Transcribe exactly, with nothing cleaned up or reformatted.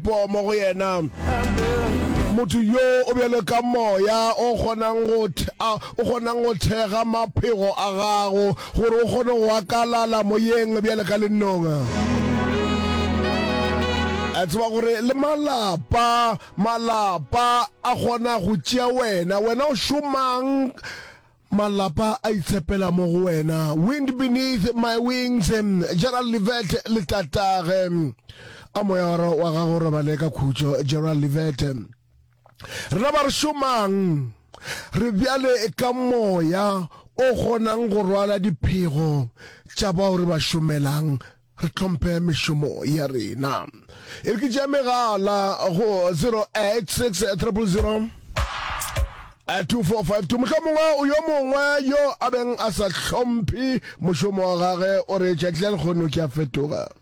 po mo go yena motho yo o bele ka moya o kgonang go o kgonang go thega maphego a gago gore o kgone go akalala moyeng bjale ka lenonga a tswa gore le malapa malapa a kgona go tšea wena wena o šomang malapa a itshepela mo go wena. Wind beneath my wings, um, Gerald Livet le tatare um, a moya wa gago re baleka khutso Gerald Livet re ba re šomang re bjale ka moya o kgonang go rwala diphego tša bao re ba šomelang re tlhomphe mešomo ya rena e ke tša megala go zero eight six zero zero two four five two mohlomongwe o yo mongwe yo a beng a sa tlhomphe mošomo wa gage o re tšatlile le kgone ke a fetoga.